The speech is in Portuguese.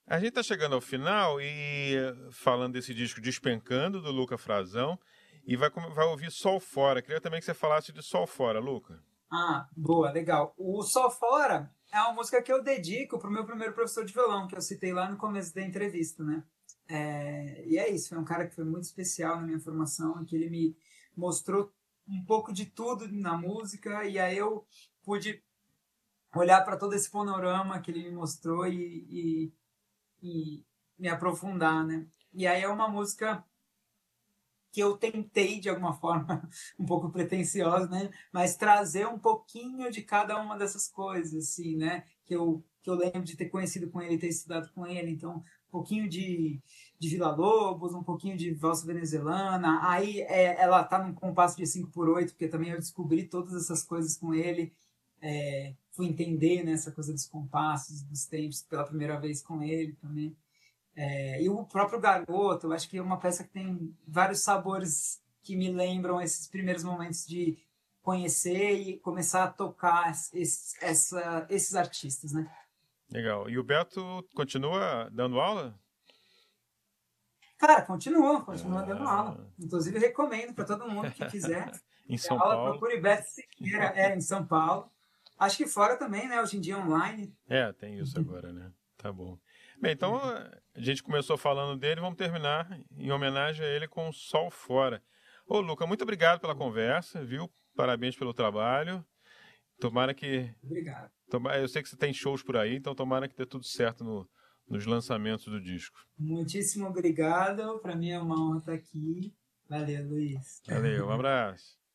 A gente está chegando ao final e falando desse disco Despencando, do Luca Frazão, e vai ouvir Sol Fora. Queria também que você falasse de Sol Fora, Luca. Ah, boa, legal. O Sol Fora é uma música que eu dedico pro meu primeiro professor de violão, que eu citei lá no começo da entrevista, né? E é isso, foi um cara que foi muito especial na minha formação, que ele me mostrou um pouco de tudo na música, e aí eu pude olhar para todo esse panorama que ele me mostrou e me aprofundar, né? E aí é uma música que eu tentei, de alguma forma, um pouco pretensiosa, né? Mas trazer um pouquinho de cada uma dessas coisas, assim, né? Que eu lembro de ter conhecido com ele, ter estudado com ele. Então, um pouquinho de Villa-Lobos, um pouquinho de valsa venezuelana. Aí ela tá num compasso de 5/8, porque também eu descobri todas essas coisas com ele. Fui entender, né, essa coisa dos compassos, dos tempos, pela primeira vez com ele também. E o próprio Garoto, eu acho que é uma peça que tem vários sabores que me lembram esses primeiros momentos de conhecer e começar a tocar esses artistas, né? Legal. E o Beto continua dando aula? Cara, continua dando aula. Ah, Inclusive, recomendo para todo mundo que quiser em ter São aula, Paulo? procure Beto Siqueira, em São Paulo. Acho que fora também, né? Hoje em dia online. É, tem isso agora, né? Tá bom. Bem, então a gente começou falando dele, vamos terminar em homenagem a ele com Sol Fora. Ô, Luca, muito obrigado pela conversa, viu? Parabéns pelo trabalho. Tomara que. Obrigado. Eu sei que você tem shows por aí, então tomara que dê tudo certo nos lançamentos do disco. Muitíssimo obrigado. Para mim é uma honra estar aqui. Valeu, Luiz. Valeu, um abraço.